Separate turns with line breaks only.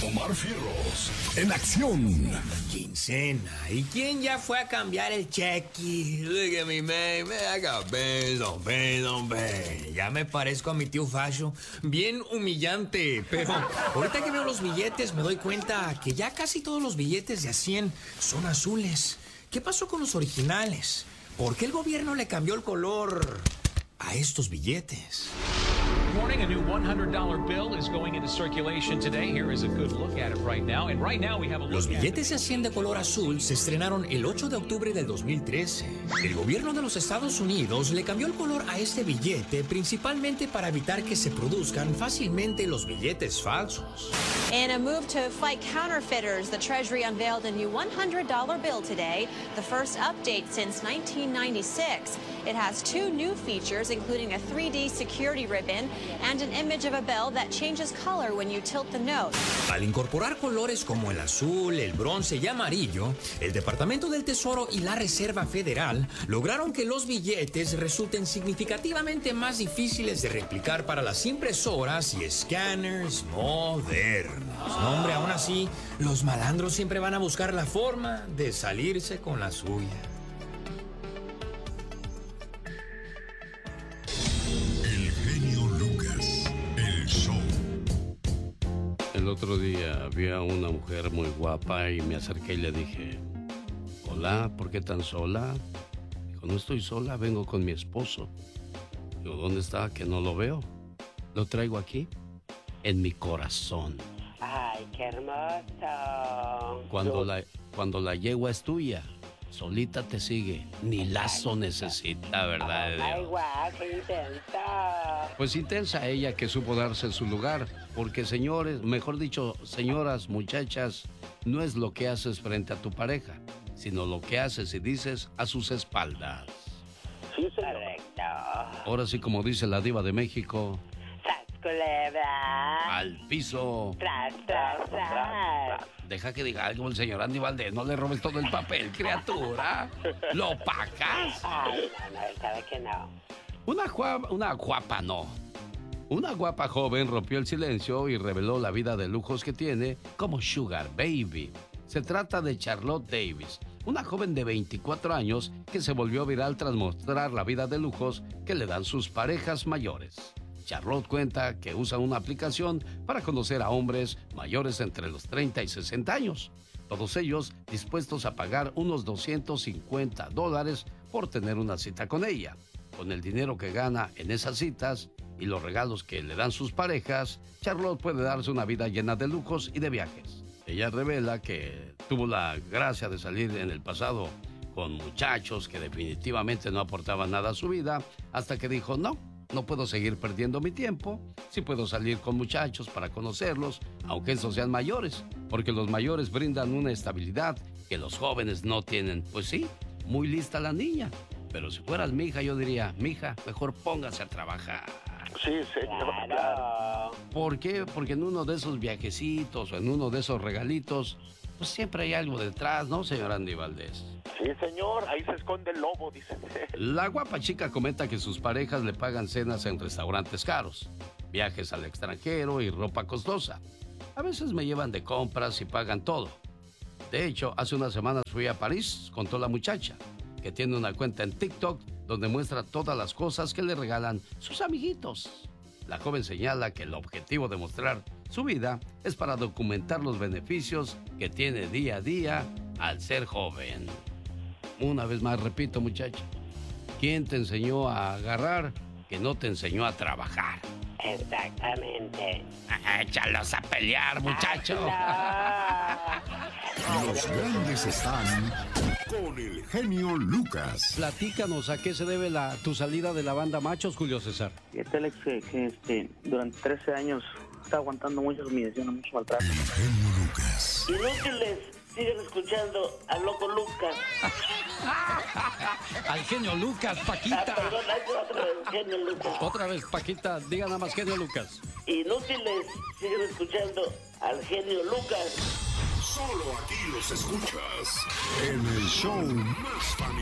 Omar Fierros, en acción.
Quincena. ¿Y quién ya fue a cambiar el cheque? Look at me, man. I got bills on bills. Ya me parezco a mi tío Fasho. Bien humillante. Pero ahorita que veo los billetes me doy cuenta que ya casi todos los billetes de a 100 son azules. ¿Qué pasó con los originales? ¿Por qué el gobierno le cambió el color a estos billetes?
Morning, a new $100 bill is going into circulation today. Here is a good look at it right now. And right now we have a look.
Los billetes de a 100 de color azul se estrenaron el 8 de octubre del 2013. El gobierno de los Estados Unidos le cambió el color a este billete principalmente para evitar que se produzcan fácilmente los billetes falsos.
In a move to fight counterfeiters, the Treasury unveiled a new $100 bill today, the first update since 1996. It has two new features, including a 3D security ribbon and an image of a bell that changes color when you tilt the note.
Al incorporar colores como el azul, el bronce y amarillo, el Departamento del Tesoro y la Reserva Federal lograron que los billetes resulten significativamente más difíciles de replicar para las impresoras y escáneres modernos. No, hombre, aún así, los malandros siempre van a buscar la forma de salirse con la suya.
El otro día vi a una mujer muy guapa y me acerqué y le dije, hola, ¿por qué tan sola? Dijo, no estoy sola, vengo con mi esposo. Digo, ¿dónde está? Que no lo veo. Lo traigo aquí, en mi corazón.
Ay, qué hermoso.
Cuando la yegua es tuya, solita te sigue, ni lazo necesita, ¿verdad?
Ay, guau, qué intensa.
Pues intensa ella que supo darse su lugar, porque señores, mejor dicho, señoras, muchachas, no es lo que haces frente a tu pareja, sino lo que haces y dices a sus espaldas.
Sí, correcto.
Ahora sí, como dice la diva de México,
culebra.
al piso.
Tras, tras, tras.
Deja que diga algo el señor Andy Valdés, no le robes todo el papel, criatura. ¿Lo opacas?
Ay, no, él sabe que no.
Una guapa joven rompió el silencio y reveló la vida de lujos que tiene como Sugar Baby. Se trata de Charlotte Davis, una joven de 24 años que se volvió viral tras mostrar la vida de lujos que le dan sus parejas mayores. Charlotte cuenta que usa una aplicación para conocer a hombres mayores entre los 30 y 60 años. Todos ellos dispuestos a pagar unos $250 por tener una cita con ella. Con el dinero que gana en esas citas y los regalos que le dan sus parejas, Charlotte puede darse una vida llena de lujos y de viajes. Ella revela que tuvo la gracia de salir en el pasado con muchachos que definitivamente no aportaban nada a su vida, hasta que dijo, no puedo seguir perdiendo mi tiempo. Sí puedo salir con muchachos para conocerlos, aunque esos sean mayores, porque los mayores brindan una estabilidad que los jóvenes no tienen. Pues sí, muy lista la niña. Pero si fueras mi hija, yo diría, mija, mejor póngase a trabajar.
Sí, señor.
Claro.
¿Por qué? Porque en uno de esos viajecitos o en uno de esos regalitos, pues siempre hay algo detrás, ¿no, señor Andy Valdés?
Sí, señor, ahí se esconde el lobo, dice.
La guapa chica comenta que sus parejas le pagan cenas en restaurantes caros, viajes al extranjero y ropa costosa. A veces me llevan de compras y pagan todo. De hecho, hace unas semanas fui a París, contó la muchacha, que tiene una cuenta en TikTok donde muestra todas las cosas que le regalan sus amiguitos. La joven señala que el objetivo de mostrar su vida es para documentar los beneficios que tiene día a día al ser joven. Una vez más repito, muchacha, ¿quién te enseñó a agarrar que no te enseñó a trabajar?
Exactamente.
Échalos a pelear, muchacho.
Los grandes están con el genio Lucas.
Platícanos, ¿a qué se debe tu salida de la banda Machos, Julio César?
Fíjate, Alex, que durante 13 años está aguantando muchas humillaciones, mucho maltrato.
El genio Lucas.
Inútiles, siguen escuchando al loco Lucas.
Al genio Lucas, Paquita.
Perdón, otra vez, genio Lucas.
Otra vez, Paquita, diga nada más genio Lucas.
Inútiles, siguen escuchando al genio Lucas.
Solo aquí los escuchas en el show más familiar.